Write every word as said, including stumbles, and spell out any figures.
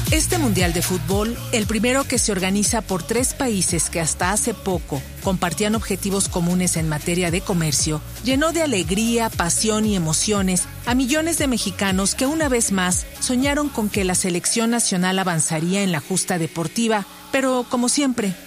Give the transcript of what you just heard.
Este Mundial de Fútbol, el primero que se organiza por tres países que hasta hace poco compartían objetivos comunes en materia de comercio, llenó de alegría, pasión y emociones a millones de mexicanos que una vez más soñaron con que la selección nacional avanzaría en la justa deportiva, pero como siempre,